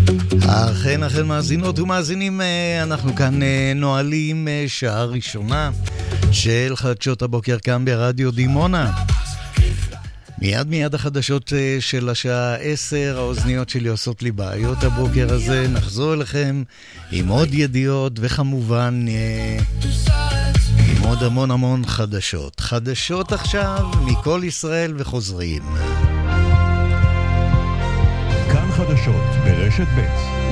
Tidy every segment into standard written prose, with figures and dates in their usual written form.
אכן מאזינות ומאזינים, אנחנו כאן נועלים שעה ראשונה של חדשות הבוקר כאן ברדיו דימונה. מיד החדשות של השעה 10, האוזניות שלי עושות לי בעיות הבוקר הזה. נחזור אליכם עם עוד ידיעות וכמובן עם עוד המון חדשות עכשיו מכל ישראל וחוזרים. כאן חדשות ברשת ב'.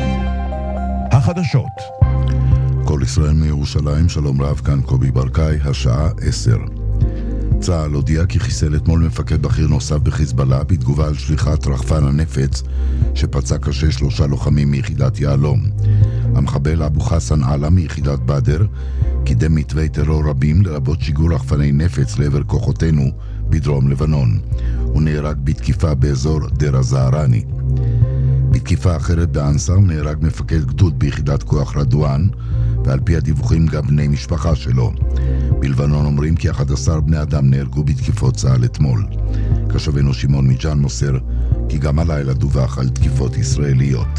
החדשות. כל ישראל מירושלים, שלום רב, כאן קובי ברקאי, השעה 10. צה"ל הודיע כי חיסל אתמול מפקד בכיר נוסף בחיזבאללה בתגובה על שליחת רחפן הנפץ שפצע קשה 3 לוחמים מיחידת יעלום. המחבל אבו חסן עלה מיחידת בדר קידם מתווי טרור רבים לרבות שיגור רחפני נפץ לעבר כוחותינו בדרום לבנון. הוא נהרג בתקיפה באזור דיר הזהרני. בתקיפה אחרת באנסר נהרג מפקד גדוד ביחידת כוח רדואן, ועל פי הדיווחים גם בני משפחה שלו. בלבנון אומרים כי 11 בני אדם נהרגו בתקיפות צה"ל אתמול. קשבנו שמעון מג'אן מוסר כי גם הלילה דווח על תקיפות ישראליות.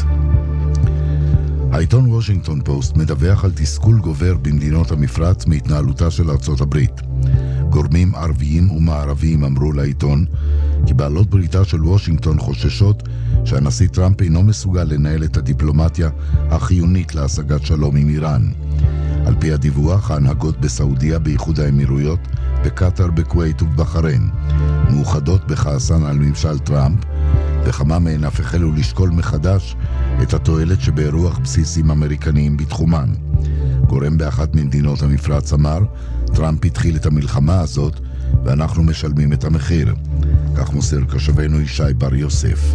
העיתון וושינגטון פוסט מדווח על תסכול גובר במדינות המפרץ מהתנהלותה של ארצות הברית. גורמים ערביים ומערביים אמרו לעיתון כי בעלות בריתה של וושינגטון חוששות שהנשיא טראמפ אינו מסוגל לנהל את הדיפלומטיה החיונית להשגת שלום עם איראן. על פי הדיווח, ההנהגות בסעודיה, באיחוד האמירויות, בקטר, בכווית ובבחריין מאוחדות בכעסן על ממשל טראמפ, וכמה מהן אף החלו לשקול מחדש את התועלת שבאירוח בסיסים אמריקניים בתחומן. גורם באחת ממדינות המפרץ אמר, טראמפ התחיל את המלחמה הזאת ואנחנו משלמים את המחיר. כך מוסר קשבנו ישי בר יוסף.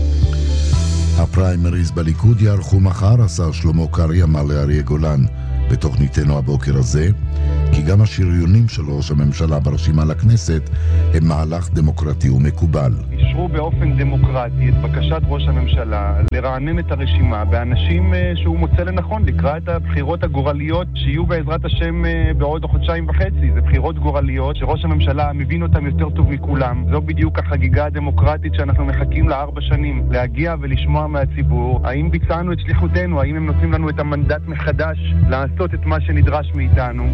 הפריימריז בליכוד יערכו מחר, השר שלמה קרעי אמר לאריה גולן בתוכניתנו הבוקר הזה, כי גם השריונים של ראש הממשלה ברשימה לכנסת הם מהלך דמוקרטי ומקובל. אישרו באופן דמוקרטי את בקשת ראש הממשלה לרענן את הרשימה באנשים שהוא מוצא לנכון לקראת הבחירות הגורליות שיהיו בעזרת השם בעוד 1.5 חודשים. זה בחירות גורליות שראש הממשלה מבין אותם יותר טוב מכולם. זו בדיוק החגיגה הדמוקרטית שאנחנו מחכים לה 4 שנים, להגיע ולשמוע מהציבור האם ביצענו את שליחותנו, האם הם נותנים לנו את המנדט מחדש לעשות את מה שנדרש מאיתנו.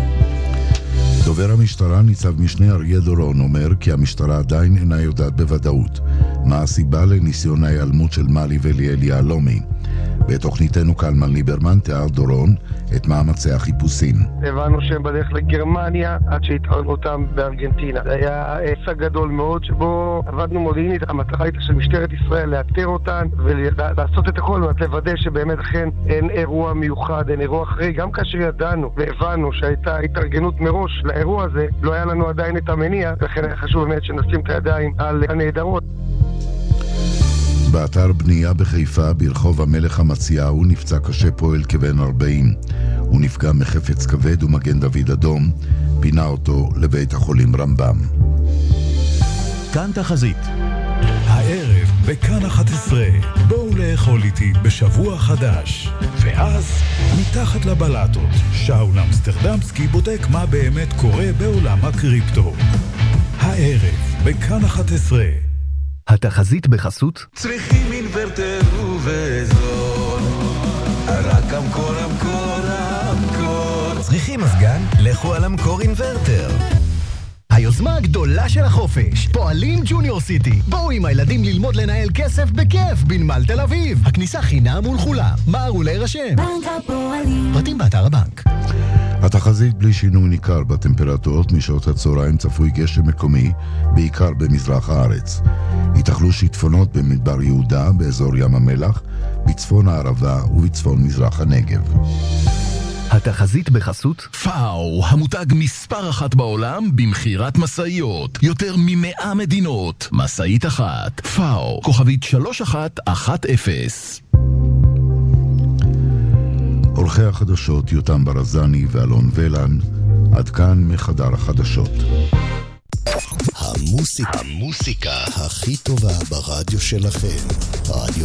דובר המשטרה ניצב משנה אריה דורון אומר כי המשטרה עדיין אינה יודעת בוודאות מה הסיבה לניסיון ההיעלמות של מלי וליאל יהלומי. בתוכניתנו קלמן ליברמן תיאר דורון את מאמצי החיפושים. הבנו שהם בדרך לגרמניה עד שהתארנו אותם בארגנטינה. זה היה הישג גדול מאוד שבו עבדנו מודיעינית. המטרה הייתה של משטרת ישראל לאתר אותן ולעשות את הכל ולוודא שבאמת אכן אין אירוע מיוחד, אין אירוע אחרי. גם כאשר ידענו והבנו שהייתה התארגנות מראש לאירוע הזה, לא היה לנו עדיין את המניע, ולכן היה חשוב באמת שנשים את הידיים על הנהדרות. באתר בנייה בחיפה ברחוב המלך המציאהו נפצע קשה פועל כבן 40. הוא נפגע מחפץ כבד ומגן דוד אדום, פינה אותו לבית החולים רמב"ם. כאן תחזית. הערב בכאן 11, בואו לאכול איתי בשבוע חדש. ואז מתחת לבלטות, שאול אמסטרדמסקי בודק מה באמת קורה בעולם הקריפטו. הערב בכאן 11. התחזית בחסות צריכים אינוורטר ובזול, רק אמקור. צריכים מזגן? לכו על אמקור אינוורטר. היוזמה הגדולה של החופש, פועלים ג'וניור סיטי. בואו עם הילדים ללמוד לנהל כסף בכיף בנמל תל אביב. הכניסה חינם ולכולם. מהרו להירשם. בנק הפועלים. פרטים באתר הבנק. התחזית בלי שינוי ניכר בטמפרטורות. משעות הצהריים צפוי גשם מקומי, בעיקר במזרח הארץ. ייתכנו שיטפונות במדבר יהודה, באזור ים המלח, בצפון הערבה ובצפון מזרח הנגב. התחזית בחסות פאו, המותג מספר 1 בעולם במחירת מסעיות, יותר מ100 מדינות. מסעית אחת, פאו, כוכבית 3110. עורכי החדשות יותם ברזני ואלון ולן. עד כאן מחדר החדשות. המוסיקה הכי טובה ברדיו שלכם, רדיו